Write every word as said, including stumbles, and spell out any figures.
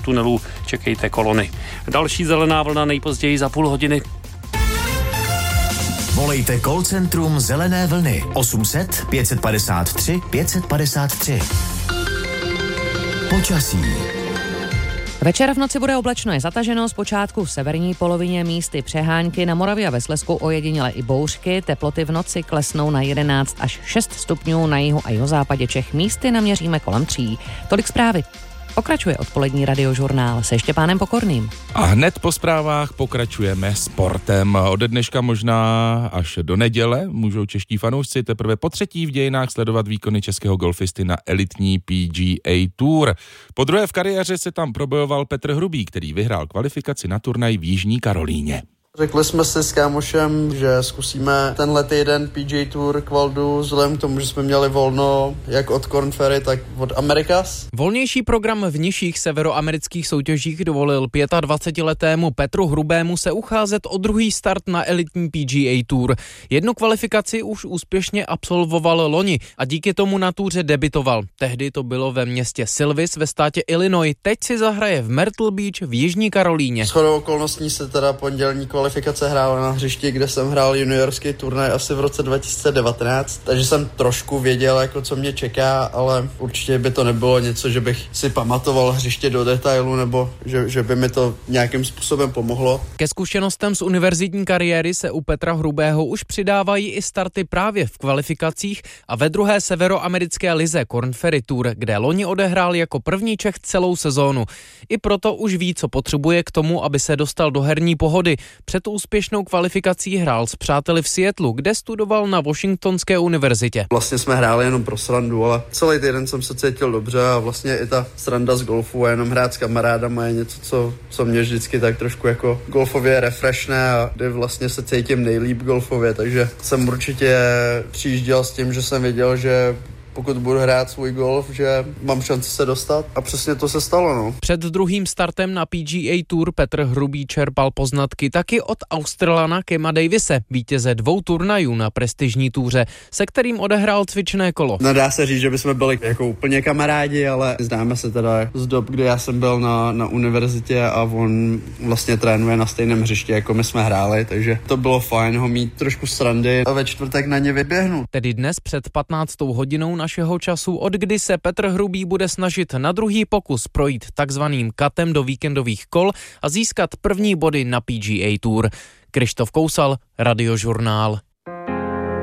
tunelů čekejte kolony. Další zelená vlna nejpozději za půl hodiny. Volejte call centrum Zelené vlny osm set pět padesát tři pět padesát tři. Počasí. Večer v noci bude oblačno, je zataženo, zpočátku v severní polovině místy přehánky, na Moravě a ve Slezsku ojediněle i bouřky, teploty v noci klesnou na jedenáct až šest stupňů, na jihu a jihozápadě Čech místy naměříme kolem tří. Tolik zprávy. Pokračuje odpolední radiožurnál se Štěpánem Pokorným. A hned po zprávách pokračujeme sportem. Ode dneška možná až do neděle můžou čeští fanoušci teprve po třetí v dějinách sledovat výkony českého golfisty na elitní P G A Tour. Po druhé v kariéře se tam probojoval Petr Hrubý, který vyhrál kvalifikaci na turnaj v Jižní Karolíně. Řekli jsme si s kámošem, že zkusíme tenhle týden P G A Tour k Valdu, vzhledem k tomu, že jsme měli volno jak od Korn Ferry, tak od Americas. Volnější program v nižších severoamerických soutěžích dovolil dvacetipětiletému Petru Hrubému se ucházet o druhý start na elitní P G A Tour. Jednu kvalifikaci už úspěšně absolvoval loni a díky tomu na túře debitoval. Tehdy to bylo ve městě Silvis ve státě Illinois, teď si zahraje v Myrtle Beach v Jižní Karolíně. Shodou okolností se teda pondělní kvalifikace Kvalifikace hrála na hřišti, kde jsem hrál juniorský turnaj asi v roce dva tisíce devatenáct, takže jsem trošku věděl, jako co mě čeká, ale určitě by to nebylo něco, že bych si pamatoval hřiště do detailu, nebo že, že by mi to nějakým způsobem pomohlo. Ke zkušenostem z univerzitní kariéry se u Petra Hrubého už přidávají i starty právě v kvalifikacích a ve druhé severoamerické lize Korn Ferry Tour, kde loni odehrál jako první Čech celou sezónu. I proto už ví, co potřebuje k tomu, aby se dostal do herní pohody. Před úspěšnou kvalifikací hrál s přáteli v Seattlu, kde studoval na Washingtonské univerzitě. Vlastně jsme hráli jenom pro srandu, ale celý týden jsem se cítil dobře a vlastně i ta sranda z golfu a jenom hrát s kamarádama je něco, co, co mě vždycky tak trošku jako golfově refreshne a kdy vlastně se cítím nejlíp golfově, takže jsem určitě přijížděl s tím, že jsem věděl, že pokud budu hrát svůj golf, že mám šanci se dostat a přesně to se stalo. No. Před druhým startem na P G A Tour Petr Hrubý čerpal poznatky taky od Australana Kema Davise, vítěze dvou turnajů na prestižní túře, se kterým odehrál cvičné kolo. No dá se říct, že bychom byli jako úplně kamarádi, ale známe se teda z dob, kdy já jsem byl na, na univerzitě a on vlastně trénuje na stejném hřišti, jako my jsme hráli, takže to bylo fajn ho mít trošku srandy a ve čtvrtek na ně vyběhnu. Tedy dnes před patnáctou hodinou našeho času, od kdy se Petr Hrubý bude snažit na druhý pokus projít takzvaným katem do víkendových kol a získat první body na P G A Tour. Krištof Kousal, Radiožurnál.